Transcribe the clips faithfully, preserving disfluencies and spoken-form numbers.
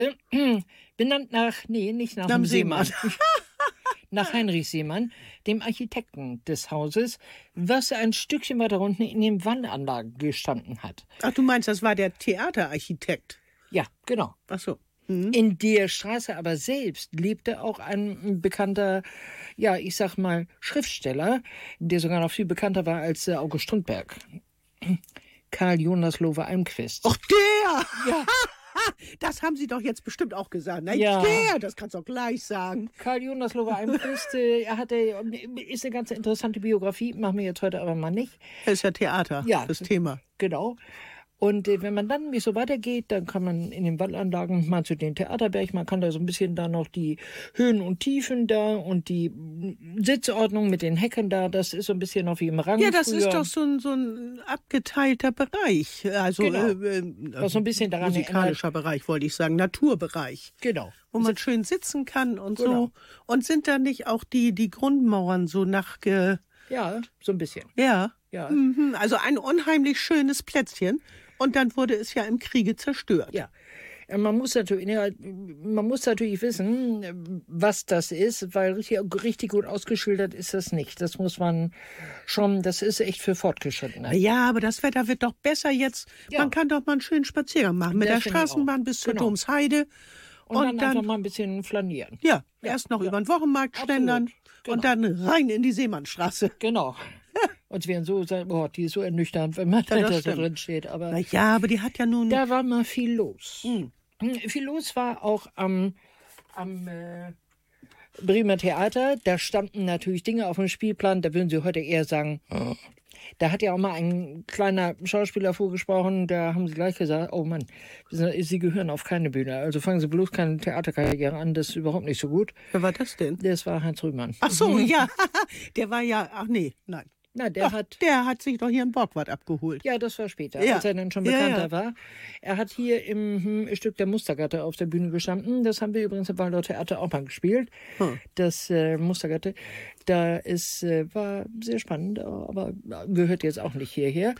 Benannt nach, nee, nicht nach dem Seemann. Nach Heinrich Seemann, dem Architekten des Hauses, was ein Stückchen weiter unten in den Wallanlagen gestanden hat. Ach, du meinst, das war der Theaterarchitekt? Ja, genau. Ach so. Mhm. In der Straße aber selbst lebte auch ein bekannter, ja, ich sag mal, Schriftsteller, der sogar noch viel bekannter war als äh, August Strindberg. Karl Jonas Love Almquist. Ach, der! Ja. Das haben Sie doch jetzt bestimmt auch gesagt. Nein, Ja. der, das kannst du auch gleich sagen. Karl Jonas Love Almquist, äh, er hatte, ist eine ganz interessante Biografie, machen wir jetzt heute aber mal nicht. Das ist ja Theater, Ja. das Thema. Genau. Und äh, wenn man dann wie so weitergeht, dann kann man in den Wallanlagen mal zu den Theaterberg, man kann da so ein bisschen da noch die Höhen und Tiefen da und die Sitzordnung mit den Hecken da, das ist so ein bisschen noch wie im Rang. Ja, das früher. ist doch so ein, so ein abgeteilter Bereich. Also Genau. äh, äh, Was so ein bisschen daran musikalischer Bereich, wollte ich sagen, Naturbereich. Genau. Wo man schön sitzen kann und Genau. so. Und sind da nicht auch die, die Grundmauern so nachge... Ja, so ein bisschen. Ja. Ja. Mhm. Also ein unheimlich schönes Plätzchen. Und dann wurde es ja im Kriege zerstört. Ja. Man muss natürlich, ja, man muss natürlich wissen, was das ist, weil richtig, richtig gut ausgeschildert ist das nicht. Das muss man schon, das ist echt für Fortgeschrittene. Ja, aber das Wetter wird doch besser jetzt. Ja. Man kann doch mal einen schönen Spaziergang machen mit Das der finde ich Straßenbahn auch. bis zur Genau. Domsheide. Und, Und dann, dann- einfach mal ein bisschen flanieren. Ja, Ja, erst noch ja. über den Wochenmarkt Absolut. schlendern Genau. und dann rein in die Seemannstraße. Genau. Und wir werden so sagen, boah, die ist so ernüchternd, wenn man Ja, da das so stimmt. drin steht. Aber Na ja, aber die hat ja nun... da war mal viel los. Hm. Viel los war auch am, am äh, Bremer Theater. Da standen natürlich Dinge auf dem Spielplan, da würden Sie heute eher sagen, oh. Da hat ja auch mal ein kleiner Schauspieler vorgesprochen, da haben sie gleich gesagt, oh Mann, Sie gehören auf keine Bühne. Also fangen Sie bloß keine Theaterkarriere an, das ist überhaupt nicht so gut. Wer war das denn? Das war Heinz Rühmann. Ach so, ja. Der war ja... Ach nee, nein. Na, der Ach, hat... der hat sich doch hier in Borgward abgeholt. Ja, das war später, Ja. als er dann schon Ja, bekannter ja. war. Er hat hier im hm, Stück der Mustergatte auf der Bühne gestanden. Das haben wir übrigens im Waldorf Theater auch mal gespielt. Hm. Das äh, Mustergatte. Da ist, äh, war sehr spannend, aber gehört jetzt auch nicht hierher.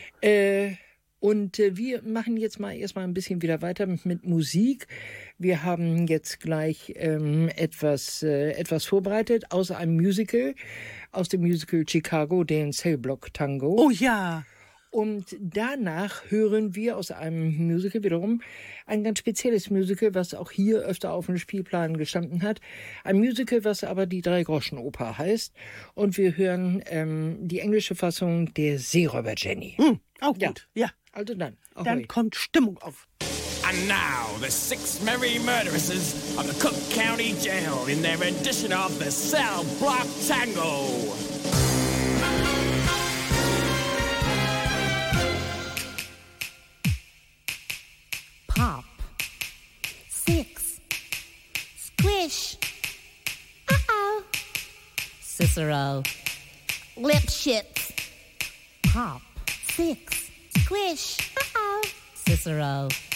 Äh, und äh, wir machen jetzt mal erstmal ein bisschen wieder weiter mit, mit Musik. Wir haben jetzt gleich ähm, etwas, äh, etwas vorbereitet aus einem Musical, aus dem Musical Chicago, den Cellblock Tango. Oh ja. Und danach hören wir aus einem Musical wiederum ein ganz spezielles Musical, was auch hier öfter auf dem Spielplan gestanden hat. Ein Musical, was aber die Drei-Groschen-Oper heißt. Und wir hören ähm, die englische Fassung der Seeräuber Jenny. Hm, auch Ja. gut. Ja. Also dann. Ahoi. Dann kommt Stimmung auf. And now, the six merry murderesses of the Cook County Jail in their edition of the Cell Block Tango. Pop. Six. Squish. Uh-oh. Cicero. Lip shit. Pop. Six. Squish. Uh-oh. Cicero.